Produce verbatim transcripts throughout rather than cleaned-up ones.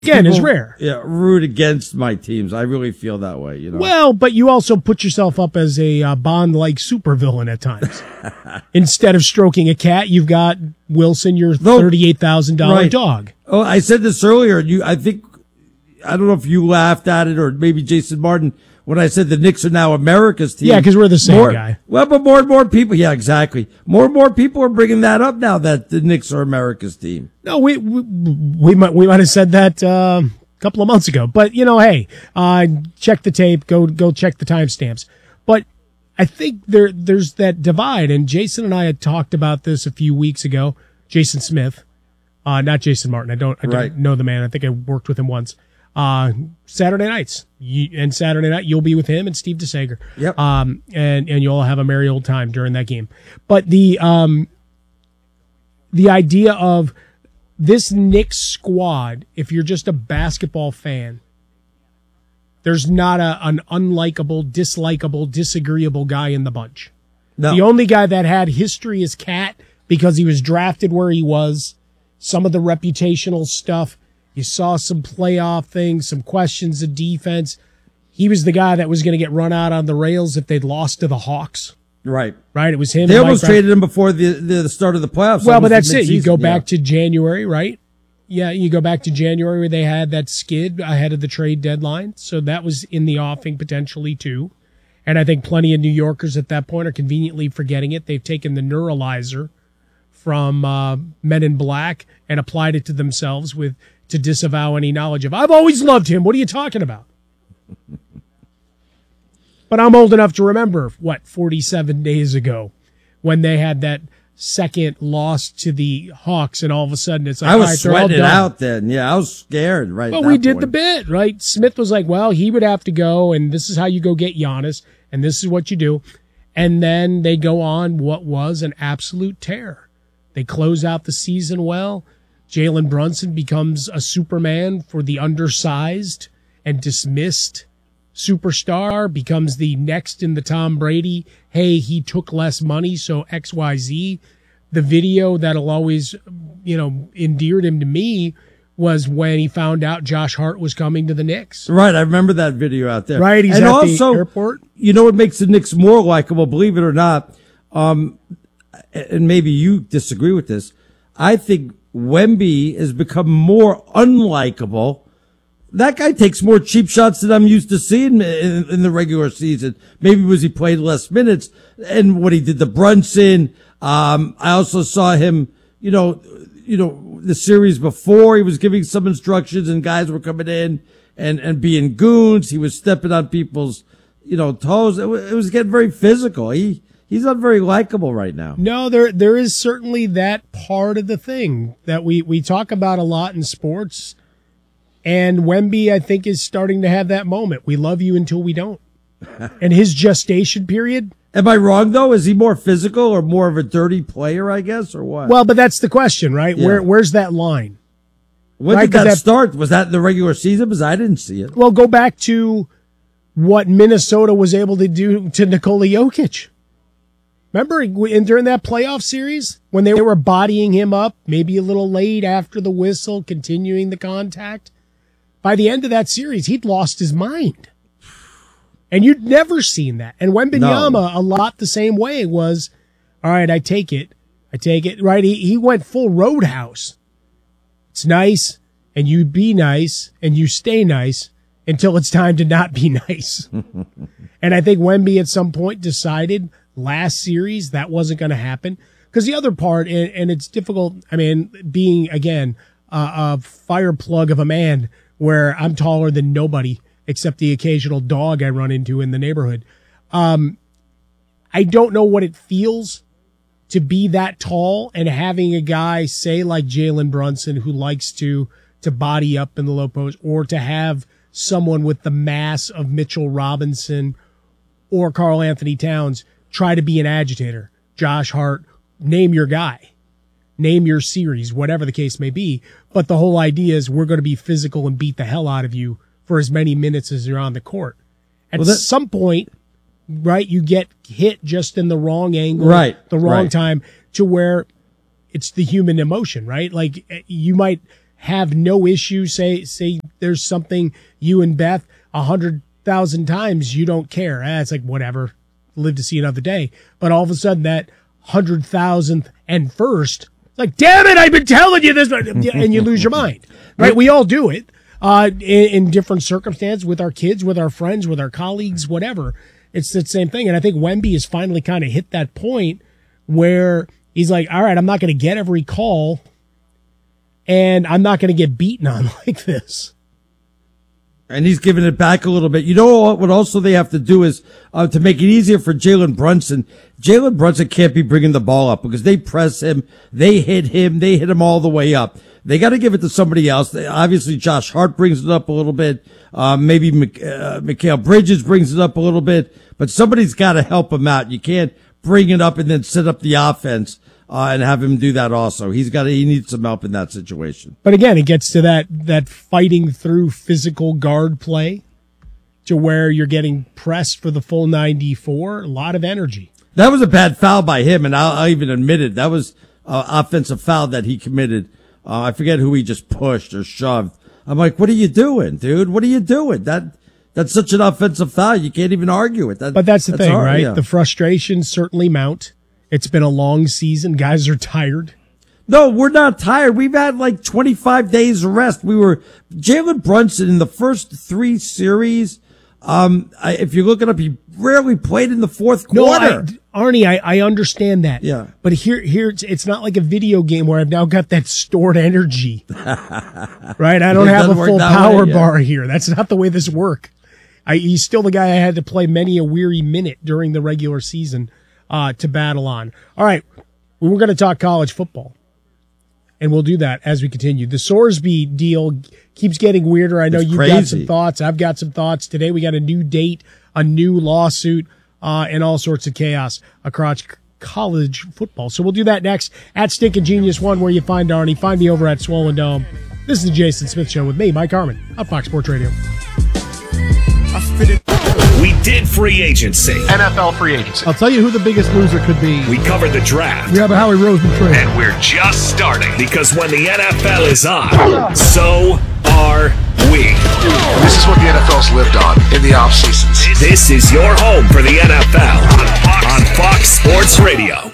again is rare. Yeah, root against my teams. I really feel that way, you know. Well, but you also put yourself up as a uh, Bond-like supervillain at times. Instead of stroking a cat, you've got Wilson, your thirty-eight thousand dollars right. dog. Oh, I said this earlier. You, I think, I don't know if you laughed at it or maybe Jason Martin when I said the Knicks are now America's team. Yeah, because we're the same more, guy. Well, but more and more people, yeah, exactly. More and more people are bringing that up now that the Knicks are America's team. No, we we, we might we might have said that uh, a couple of months ago, but you know, hey, uh, check the tape, go go check the timestamps. But I think there there's that divide, and Jason and I had talked about this a few weeks ago. Jason Smith, uh, not Jason Martin. I don't I don't right. know the man. I think I worked with him once. Uh, Saturday nights, you, and Saturday night you'll be with him and Steve DeSager. Yep. Um, and and you'll have a merry old time during that game. But the um, the idea of this Knicks squad, if you're just a basketball fan, there's not a an unlikable, dislikable, disagreeable guy in the bunch. No. The only guy that had history is Cat because he was drafted where he was. Some of the reputational stuff. You saw some playoff things, some questions of defense. He was the guy that was going to get run out on the rails if they'd lost to the Hawks. Right. Right? It was him. They and almost Mike Brown. traded him before the, the start of the playoffs. Well, but that's it. You go yeah. back to January, right? Yeah, you go back to January where they had that skid ahead of the trade deadline. So that was in the offing potentially too. And I think plenty of New Yorkers at that point are conveniently forgetting it. They've taken the neuralizer from uh, Men in Black and applied it to themselves with to disavow any knowledge of, I've always loved him. What are you talking about? But I'm old enough to remember, what, forty-seven days ago when they had that second loss to the Hawks, and all of a sudden it's like, I was right, sweating it out then. Yeah, I was scared, right? But we did point. the bit, right? Smith was like, well, he would have to go, and this is how you go get Giannis, and this is what you do. And then they go on what was an absolute tear. They close out the season well. Jalen Brunson becomes a Superman for the undersized and dismissed superstar, becomes the next in the Tom Brady, hey, he took less money, so X Y Z. The video that'll always, you know, endeared him to me was when he found out Josh Hart was coming to the Knicks. Right, I remember that video out there. Right, he's and at also, the airport. You know what makes the Knicks more likable, believe it or not, um, and maybe you disagree with this, I think Wemby has become more unlikable. That guy takes more cheap shots than I'm used to seeing in, in the regular season. Maybe because he played less minutes and what he did to Brunson. Um, I also saw him, you know, you know, the series before he was giving some instructions and guys were coming in and, and being goons. He was stepping on people's, you know, toes. It was, it was getting very physical. He, He's not very likable right now. No, there there is certainly that part of the thing that we, we talk about a lot in sports. And Wemby, I think, is starting to have that moment. We love you until we don't. And his gestation period. Am I wrong, though? Is he more physical or more of a dirty player, I guess, or what? Well, but that's the question, right? Yeah. Where Where's that line? When right? did that, that start? Was that in the regular season? Because I didn't see it. Well, go back to what Minnesota was able to do to Nikola Jokic. Remember in, during that playoff series when they were bodying him up, maybe a little late after the whistle, continuing the contact? By the end of that series, he'd lost his mind. And you'd never seen that. And Wembanyama, no. a lot the same way, was, all right, I take it. I take it. Right? He, he went full Roadhouse. It's nice, and you be nice, and you stay nice until it's time to not be nice. And I think Wemby at some point decided last series that wasn't going to happen. Because the other part, and, and it's difficult, I mean, being, again, uh, a fire plug of a man where I'm taller than nobody except the occasional dog I run into in the neighborhood. Um, I don't know what it feels to be that tall and having a guy, say, like Jalen Brunson, who likes to to body up in the low post, or to have someone with the mass of Mitchell Robinson or Karl Anthony Towns try to be an agitator. Josh Hart, name your guy. Name your series, whatever the case may be. But the whole idea is we're going to be physical and beat the hell out of you for as many minutes as you're on the court. At well, that, some point, right, you get hit just in the wrong angle, right, the wrong right. time, to where it's the human emotion, right? Like, you might have no issue. Say, say there's something you and Beth a hundred thousand times, you don't care. Eh, it's like, whatever, live to see another day. But all of a sudden that hundred thousandth and first, it's like, damn it, I've been telling you this, and you lose your mind, right? We all do it uh, in, in different circumstances with our kids, with our friends, with our colleagues, whatever. It's the same thing. And I think Wemby has finally kind of hit that point where he's like, all right, I'm not going to get every call and I'm not going to get beaten on like this. And he's giving it back a little bit. You know what, what also they have to do is uh, to make it easier for Jalen Brunson. Jalen Brunson can't be bringing the ball up because they press him, they hit him, they hit him all the way up. They got to give it to somebody else. They, obviously, Josh Hart brings it up a little bit. Uh, maybe Mik- uh, Mikal Bridges brings it up a little bit. But somebody's got to help him out. You can't bring it up and then set up the offense uh, and have him do that also. He's got to, he needs some help in that situation. But again, it gets to that that fighting through physical guard play to where you're getting pressed for the full ninety-four. A lot of energy. That was a bad foul by him, and I'll, I'll even admit it. That was an offensive foul that he committed. Uh, I forget who he just pushed or shoved. I'm like, what are you doing, dude? What are you doing? That That's such an offensive foul. You can't even argue it. That, but that's the that's thing, hard, right? Yeah. The frustrations certainly mount. It's been a long season. Guys are tired. No, we're not tired. We've had like twenty-five days of rest. We were Jalen Brunson in the first three series. Um, I, if you look it up, he rarely played in the fourth quarter. No, I, Arnie, I, I understand that. Yeah. But here, here, it's, it's not like a video game where I've now got that stored energy. Right? I don't It have a doesn't work full that power way, yeah. bar here. That's not the way this works. I, he's still the guy I had to play many a weary minute during the regular season uh, to battle on. All right. We were going to talk college football. And we'll do that as we continue. The Sorsby deal keeps getting weirder. I know It's you've crazy. got some thoughts. I've got some thoughts. Today we got a new date, a new lawsuit, uh, and all sorts of chaos across c- college football. So we'll do that next at Stinkin' Genius One, where you find Arnie. Find me over at Swollen Dome. This is the Jason Smith Show with me, Mike Harmon, on Fox Sports Radio. We did free agency. N F L free agency. I'll tell you who the biggest loser could be. We covered the draft. Yeah, but Howie Roseman trade. And we're just starting. Because when the N F L is on, so are we. This is what the N F L's lived on in the off seasons. This is your home for the N F L on Fox, on Fox Sports Radio.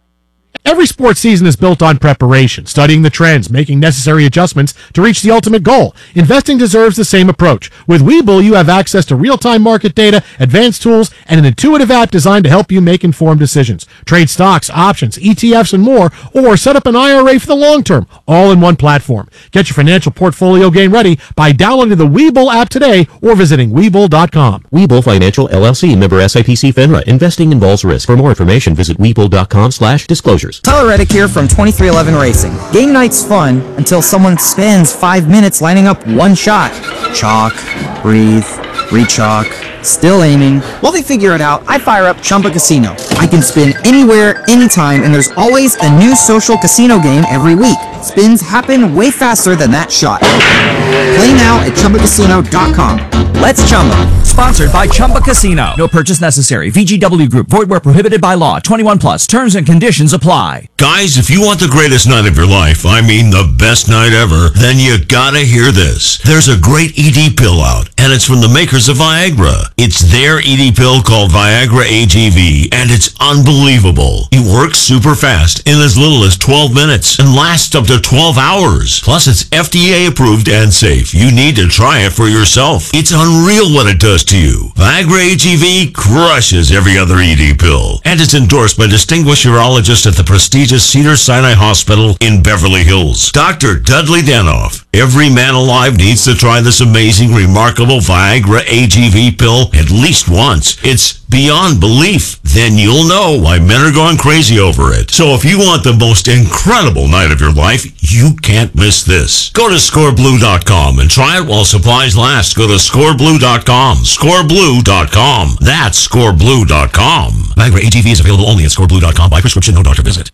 Every sports season is built on preparation, studying the trends, making necessary adjustments to reach the ultimate goal. Investing deserves the same approach. With Webull, you have access to real-time market data, advanced tools, and an intuitive app designed to help you make informed decisions. Trade stocks, options, E T Fs, and more, or set up an I R A for the long term, all in one platform. Get your financial portfolio game ready by downloading the Webull app today or visiting Webull dot com. Webull Financial, L L C, member S I P C FINRA. Investing involves risk. For more information, visit Webull dot com slash disclosures. Tyler Reddick here from twenty-three eleven Racing. Game night's fun until someone spends five minutes lining up one shot. Chalk, breathe, re-chalk, still aiming. While they figure it out, I fire up Chumba Casino. I can spin anywhere, anytime, and there's always a new social casino game every week. Spins happen way faster than that shot. Play now at Chumba Casino dot com. Let's Chumba. Sponsored by Chumba Casino. No purchase necessary. V G W Group. Void where prohibited by law. twenty-one plus. Terms and conditions apply. Guys, if you want the greatest night of your life, I mean the best night ever, then you gotta hear this. There's a great E D pill out, and it's from the makers of Viagra. It's their E D pill called Viagra A G V, and it's unbelievable. It works super fast in as little as twelve minutes and lasts up to twelve hours. Plus, it's F D A approved and safe. You need to try it for yourself. It's unreal what it does to you. Viagra A G V crushes every other E D pill, and it's endorsed by distinguished urologist at the prestigious Cedars-Sinai Hospital in Beverly Hills, Doctor Dudley Danoff. Every man alive needs to try this amazing, remarkable Viagra A G V pill at least once. It's beyond belief. Then you'll know why men are going crazy over it. So if you want the most incredible night of your life, you can't miss this. Go to score blue dot com and try it while supplies last. Go to score blue dot com. score blue dot com. That's score blue dot com. Viagra A G V is available only at score blue dot com by prescription, no doctor visit.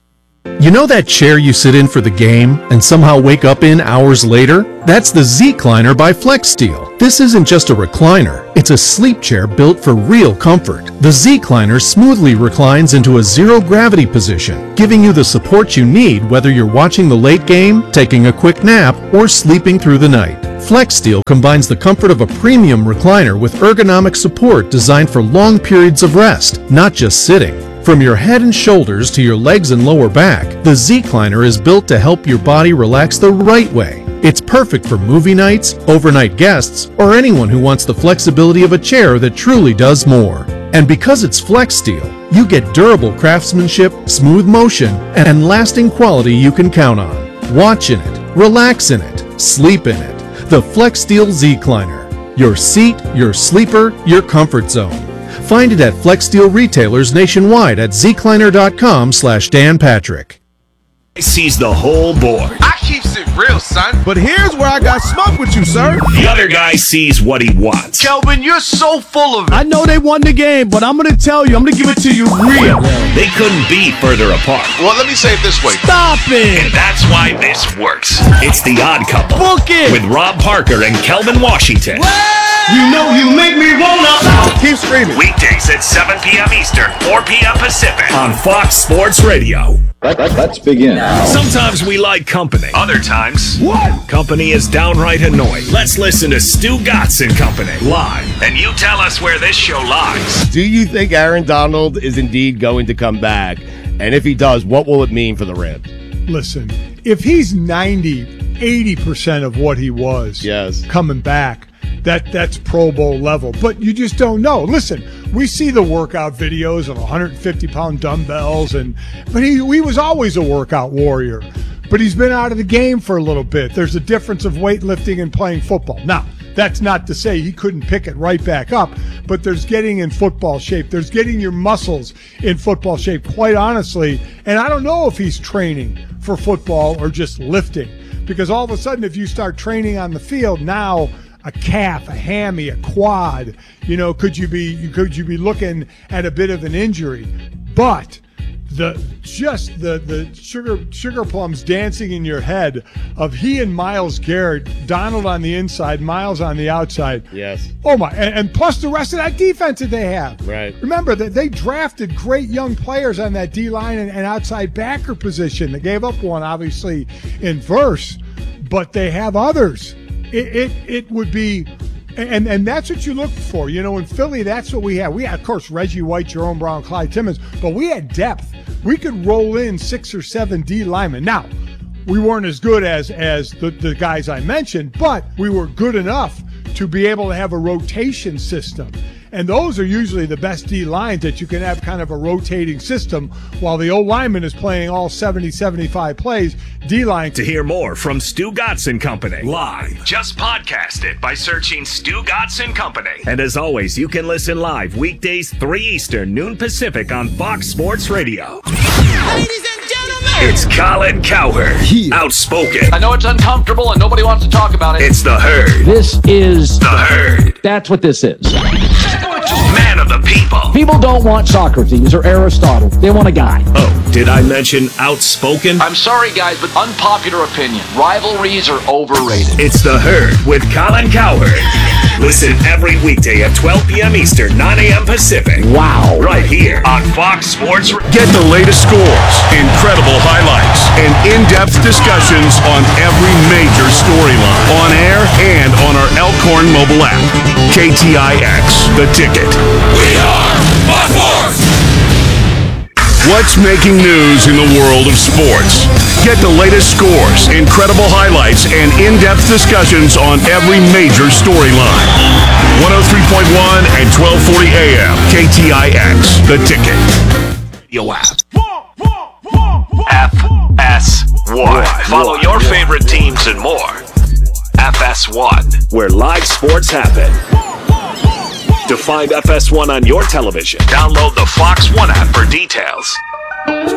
You know that chair you sit in for the game and somehow wake up in hours later? That's the Z-Cliner by FlexSteel. This isn't just a recliner, it's a sleep chair built for real comfort. The Z-Cliner smoothly reclines into a zero-gravity position, giving you the support you need whether you're watching the late game, taking a quick nap, or sleeping through the night. FlexSteel combines the comfort of a premium recliner with ergonomic support designed for long periods of rest, not just sitting. From your head and shoulders to your legs and lower back, the Z-Cliner is built to help your body relax the right way. It's perfect for movie nights, overnight guests, or anyone who wants the flexibility of a chair that truly does more. And because it's FlexSteel, you get durable craftsmanship, smooth motion, and lasting quality you can count on. Watch in it, relax in it, sleep in it. The FlexSteel Z-Cliner. Your seat, your sleeper, your comfort zone. Find it at FlexSteel retailers nationwide at zcliner.com slash Dan Patrick. Sees the whole board. I keeps it real, son. But here's where I got smoked with you, sir. The other guy sees what he wants. Kelvin, you're so full of it. I know they won the game, but I'm going to tell you, I'm going to give it to you real. They couldn't be further apart. Well, let me say it this way. Stop it. And that's why this works. It's The Odd Couple. Book it. With Rob Parker and Kelvin Washington. You know you make me wanna. Keep screaming. Weekdays at seven p.m. Eastern, four p.m. Pacific on Fox Sports Radio. Let, let, let's begin. Sometimes we like company. Other times, what? Company is downright annoying. Let's listen to Stu Gatz and Company live. And you tell us where this show lies. Do you think Aaron Donald is indeed going to come back? And if he does, what will it mean for the Rams? Listen, if he's ninety, eighty percent of what he was yes. coming back, That that's Pro Bowl level, but you just don't know. Listen, we see the workout videos of one hundred fifty pound dumbbells, and but he he was always a workout warrior. But he's been out of the game for a little bit. There's a difference of weightlifting and playing football. Now, that's not to say he couldn't pick it right back up, but there's getting in football shape. There's getting your muscles in football shape, quite honestly. And I don't know if he's training for football or just lifting, because all of a sudden, if you start training on the field now, a calf, a hammy, a quad, you know, could you be could you be looking at a bit of an injury? But the just the the sugar sugar plums dancing in your head of he and Myles Garrett, Donald on the inside, Myles on the outside. Yes. Oh my! And, and plus the rest of that defense that they have. Right. Remember that they drafted great young players on that D line and, and outside backer position. They gave up one obviously in Verse, but they have others. It, it it would be, and and that's what you look for. You know, in Philly, that's what we had. We had, of course, Reggie White, Jerome Brown, Clyde Timmons, but we had depth. We could roll in six or seven D linemen. Now, we weren't as good as as the, the guys I mentioned, but we were good enough to be able to have a rotation system. And those are usually the best D lines, that you can have kind of a rotating system while the old lineman is playing all seventy, seventy-five plays. D line. To hear more from Stu Gatz and Company live, just podcast it by searching Stu Gatz and Company. And as always, you can listen live weekdays three Eastern, noon Pacific on Fox Sports Radio. Ladies and gentlemen, it's Colin Cowherd, yeah. Outspoken. I know it's uncomfortable and nobody wants to talk about it. It's the Herd. This is the Herd. That's what this is. Man of the people. People don't want Socrates or Aristotle. They want a guy. Oh, did I mention outspoken? I'm sorry, guys, but unpopular opinion. Rivalries are overrated. It's the Herd with Colin Cowherd. Listen every weekday at twelve p.m. Eastern, nine a.m. Pacific. Wow. Right here on Fox Sports. Get the latest scores, incredible highlights, and in-depth discussions on every major storyline. On air and on our Elkhorn mobile app. K T I X, The Ticket. We are Fox Sports. What's making news in the world of sports? Get the latest scores, incredible highlights, and in-depth discussions on every major storyline. one oh three point one and twelve forty A M. K T I X, The Ticket. Yo app. F S one. Follow your favorite teams and more. F S one, where live sports happen. To find F S one on your television, download the Fox One app for details.